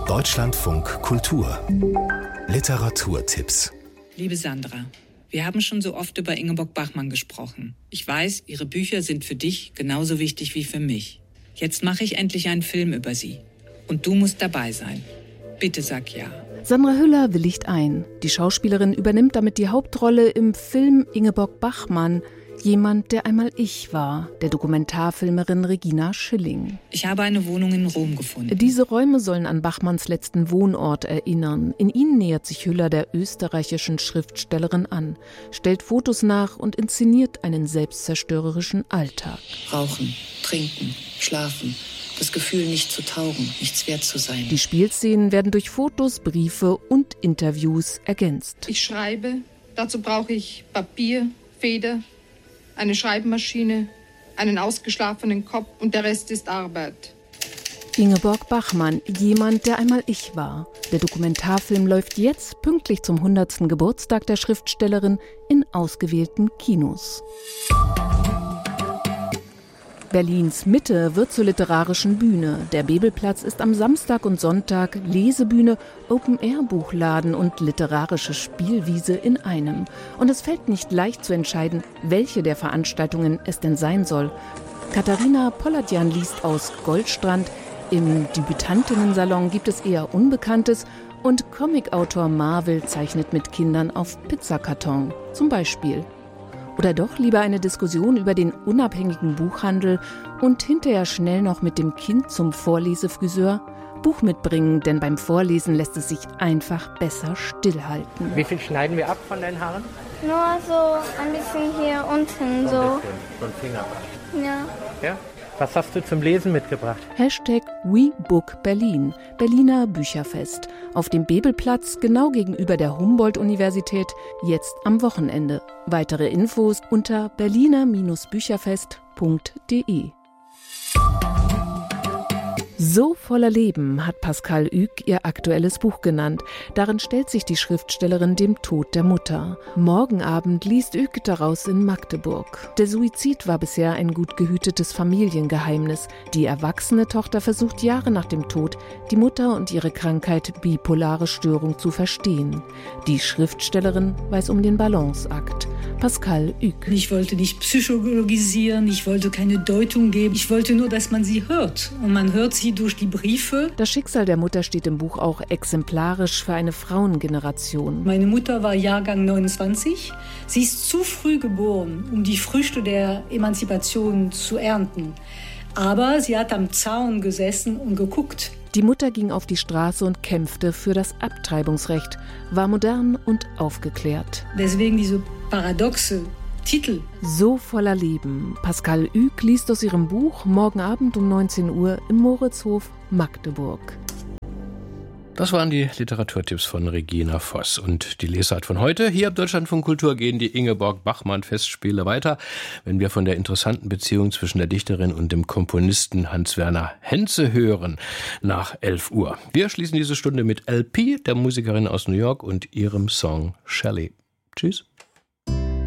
Deutschlandfunk Kultur Literaturtipps. Liebe Sandra, wir haben schon so oft über Ingeborg Bachmann gesprochen. Ich weiß, ihre Bücher sind für dich genauso wichtig wie für mich. Jetzt mache ich endlich einen Film über sie. Und du musst dabei sein. Bitte sag ja. Sandra Hüller willigt ein. Die Schauspielerin übernimmt damit die Hauptrolle im Film Ingeborg Bachmann, Jemand, der einmal ich war, der Dokumentarfilmerin Regina Schilling. Ich habe eine Wohnung in Rom gefunden. Diese Räume sollen an Bachmanns letzten Wohnort erinnern. In ihnen nähert sich Hüller der österreichischen Schriftstellerin an, stellt Fotos nach und inszeniert einen selbstzerstörerischen Alltag. Rauchen, trinken, schlafen. Das Gefühl, nicht zu taugen, nichts wert zu sein. Die Spielszenen werden durch Fotos, Briefe und Interviews ergänzt. Ich schreibe, dazu brauche ich Papier, Feder, eine Schreibmaschine, einen ausgeschlafenen Kopf und der Rest ist Arbeit. Ingeborg Bachmann, Jemand, der einmal ich war. Der Dokumentarfilm läuft jetzt pünktlich zum 100. Geburtstag der Schriftstellerin in ausgewählten Kinos. Berlins Mitte wird zur literarischen Bühne. Der Bebelplatz ist am Samstag und Sonntag Lesebühne, Open-Air-Buchladen und literarische Spielwiese in einem. Und es fällt nicht leicht zu entscheiden, welche der Veranstaltungen es denn sein soll. Katharina Polladjan liest aus Goldstrand, im Debütantinnensalon gibt es eher Unbekanntes und Comicautor Marvel zeichnet mit Kindern auf Pizzakarton, zum Beispiel. Oder doch lieber eine Diskussion über den unabhängigen Buchhandel und hinterher schnell noch mit dem Kind zum Vorlesefriseur? Buch mitbringen, denn beim Vorlesen lässt es sich einfach besser stillhalten. Wie viel schneiden wir ab von deinen Haaren? Nur so ein bisschen hier unten so. So ein Fingerball. Ja. Was hast du zum Lesen mitgebracht? #WeBookBerlin, Berliner Bücherfest. Auf dem Bebelplatz, genau gegenüber der Humboldt-Universität, jetzt am Wochenende. Weitere Infos unter berliner-bücherfest.de. So voller Leben hat Pascal Ück ihr aktuelles Buch genannt. Darin stellt sich die Schriftstellerin dem Tod der Mutter. Morgen Abend liest Ück daraus in Magdeburg. Der Suizid war bisher ein gut gehütetes Familiengeheimnis. Die erwachsene Tochter versucht Jahre nach dem Tod, die Mutter und ihre Krankheit bipolare Störung zu verstehen. Die Schriftstellerin weiß um den Balanceakt. Pascal Ück. Ich wollte nicht psychologisieren, ich wollte keine Deutung geben. Ich wollte nur, dass man sie hört. Und man hört sie durch die Briefe. Das Schicksal der Mutter steht im Buch auch exemplarisch für eine Frauengeneration. Meine Mutter war Jahrgang 29. Sie ist zu früh geboren, um die Früchte der Emanzipation zu ernten. Aber sie hat am Zaun gesessen und geguckt. Die Mutter ging auf die Straße und kämpfte für das Abtreibungsrecht, war modern und aufgeklärt. Deswegen diese paradoxe Titel. So voller Leben. Pascal Ück liest aus ihrem Buch morgen Abend um 19 Uhr im Moritzhof Magdeburg. Das waren die Literaturtipps von Regina Voss. Und die Lesart von heute. Hier im Deutschlandfunk Kultur gehen die Ingeborg Bachmann-Festspiele weiter, wenn wir von der interessanten Beziehung zwischen der Dichterin und dem Komponisten Hans-Werner Henze hören, nach 11 Uhr. Wir schließen diese Stunde mit LP, der Musikerin aus New York, und ihrem Song Shelley. Tschüss.